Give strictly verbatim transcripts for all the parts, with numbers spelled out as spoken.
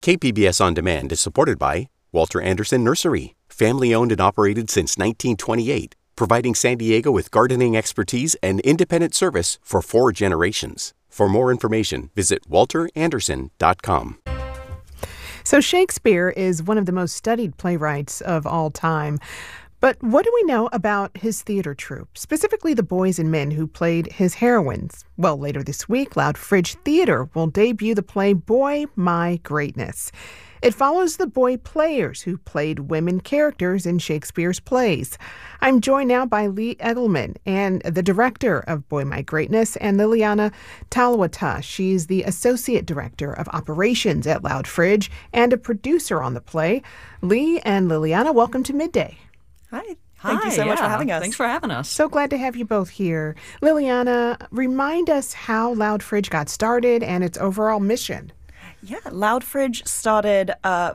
K P B S On Demand is supported by Walter Anderson Nursery, family-owned and operated since nineteen twenty-eight, providing San Diego with gardening expertise and independent service for four generations. For more information, visit walter anderson dot com. So Shakespeare is one of the most studied playwrights of all time. But what do we know about his theater troupe, specifically the boys and men who played his heroines? Well, later this week, Loud Fridge Theater will debut the play Boy, My Greatness. It follows the boy players who played women characters in Shakespeare's plays. I'm joined now by Lee Edelman, and the director of Boy, My Greatness, and Liliana Talawata. She's the associate director of operations at Loud Fridge and a producer on the play. Lee and Liliana, welcome to Midday. Hi. Thank Hi, you so much yeah. for having us. Thanks for having us. So glad to have you both here. Liliana, remind us how Loud Fridge got started and its overall mission. Yeah, Loud Fridge started uh,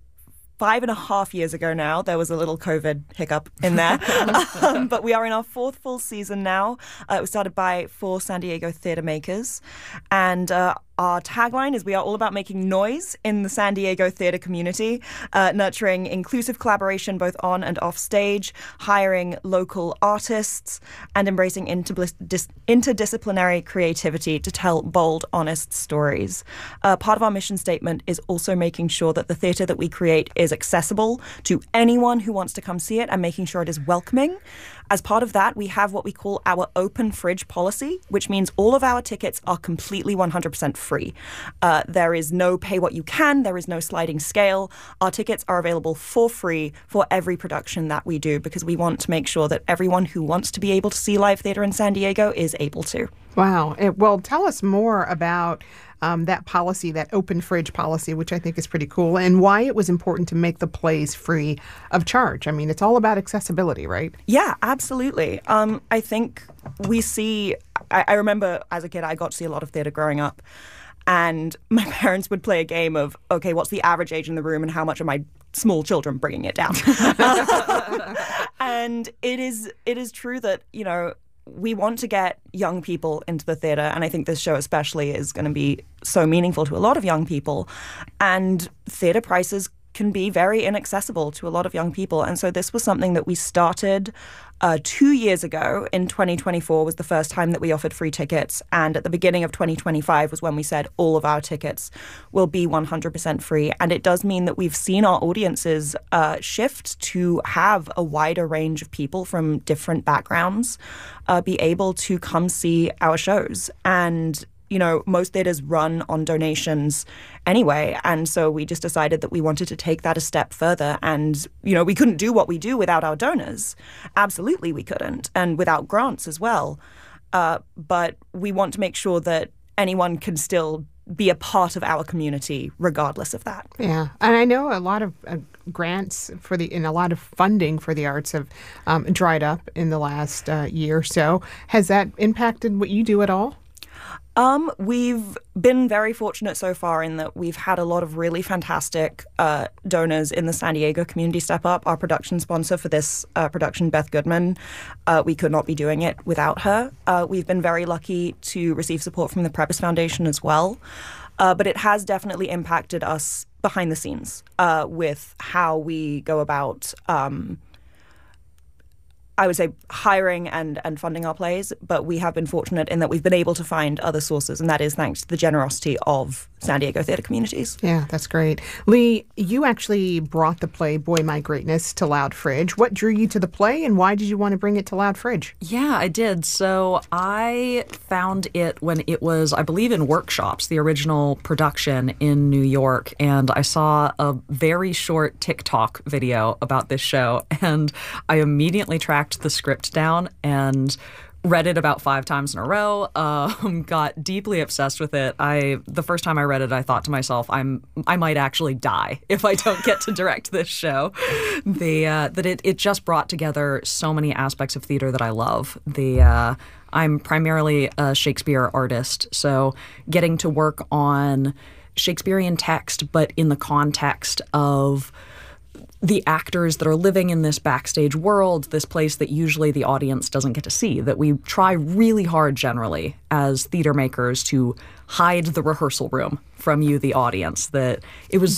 five and a half years ago now. There was a little COVID hiccup in there. um, but we are in our fourth full season now. Uh, it was started by four San Diego theater makers. And uh, our tagline is we are all about making noise in the San Diego theater community, uh, nurturing inclusive collaboration both on and off stage, hiring local artists, and embracing interdis- dis- interdisciplinary creativity to tell bold, honest stories. Uh, part of our mission statement is also making sure that the theater that we create is accessible to anyone who wants to come see it and making sure it is welcoming. As part of that, we have what we call our open fridge policy, which means all of our tickets are completely one hundred percent free. Uh, there is no pay what you can. There is no sliding scale. Our tickets are available for free for every production that we do because we want to make sure that everyone who wants to be able to see live theater in San Diego is able to. Wow. Well, tell us more about Um, that policy, that open fridge policy, which I think is pretty cool, and why it was important to make the plays free of charge. I mean, it's all about accessibility, right? Yeah, absolutely. Um, I think we see, I, I remember as a kid, I got to see a lot of theater growing up, and my parents would play a game of, okay, what's the average age in the room and how much are my small children bringing it down? And it is it is true that, you know, we want to get young people into the theater, and I think this show especially is going to be so meaningful to a lot of young people. And theater prices can be very inaccessible to a lot of young people. And so this was something that we started uh, two years ago. In twenty twenty-four was the first time that we offered free tickets. And at the beginning of twenty twenty-five was when we said all of our tickets will be one hundred percent free. And it does mean that we've seen our audiences uh, shift to have a wider range of people from different backgrounds uh, be able to come see our shows. And you know, most theaters run on donations anyway. And so we just decided that we wanted to take that a step further. And, you know, we couldn't do what we do without our donors. Absolutely we couldn't. And without grants as well. Uh, but we want to make sure that anyone can still be a part of our community regardless of that. Yeah. And I know a lot of uh, grants for the and a lot of funding for the arts have um, dried up in the last uh, year or so. Has that impacted what you do at all? Um, we've been very fortunate so far in that we've had a lot of really fantastic uh, donors in the San Diego community step up. Our production sponsor for this uh, production, Beth Goodman, uh, we could not be doing it without her. Uh, we've been very lucky to receive support from the Prepis Foundation as well. Uh, but it has definitely impacted us behind the scenes uh, with how we go about um I would say hiring and, and funding our plays, but we have been fortunate in that we've been able to find other sources, and that is thanks to the generosity of San Diego theater communities. Yeah, that's great. Lee, you actually brought the play Boy, My Greatness to Loud Fridge. What drew you to the play, and why did you want to bring it to Loud Fridge? Yeah, I did. So I found it when it was, I believe, in workshops, the original production in New York, and I saw a very short TikTok video about this show, and I immediately tracked the script down and read it about five times in a row. Um, got deeply obsessed with it. I the first time I read it, I thought to myself, "I'm I might actually die if I don't get to direct this show." The uh, that it it just brought together so many aspects of theater that I love. The uh, I'm primarily a Shakespeare artist, so getting to work on Shakespearean text, but in the context of the actors that are living in this backstage world, this place that usually the audience doesn't get to see, that we try really hard generally as theater makers to hide the rehearsal room from you, the audience, that it was